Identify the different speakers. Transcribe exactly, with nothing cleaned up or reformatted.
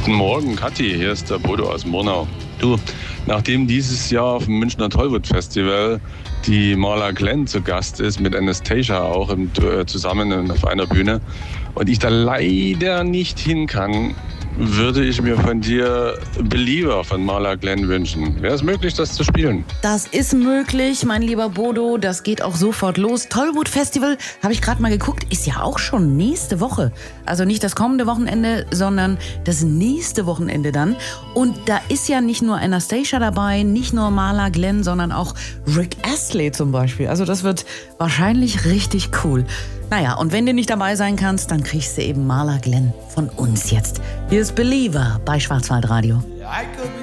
Speaker 1: Guten Morgen, Kathi. Hier ist der Bodo aus Murnau. Du, nachdem dieses Jahr auf dem Münchner Tollwood Festival die Marla Glenn zu Gast ist, mit Anastasia auch im, äh, zusammen auf einer Bühne, und ich da leider nicht hin kann, würde ich mir von dir Believer von Marla Glenn wünschen. Wäre es möglich, das zu spielen?
Speaker 2: Das ist möglich, mein lieber Bodo. Das geht auch sofort los. Tollwood Festival, habe ich gerade mal geguckt, ist ja auch schon nächste Woche. Also nicht das kommende Wochenende, sondern das nächste Wochenende dann. Und da ist ja nicht nur Anastasia dabei, nicht nur Marla Glenn, sondern auch Rick Astley zum Beispiel. Also das wird wahrscheinlich richtig cool. Naja, und wenn du nicht dabei sein kannst, dann kriegst du eben Marla Glenn von uns jetzt. Hier ist Believer bei Schwarzwaldradio.